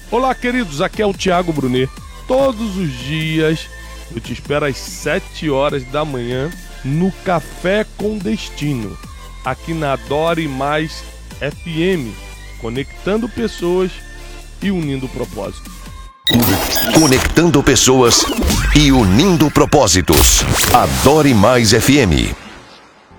Olá, queridos, aqui é o Thiago Brunet. Todos os dias eu te espero às 7 horas da manhã no Café com Destino, aqui na Adore Mais FM, conectando pessoas e unindo propósitos. Conectando pessoas e unindo propósitos. Adore Mais FM.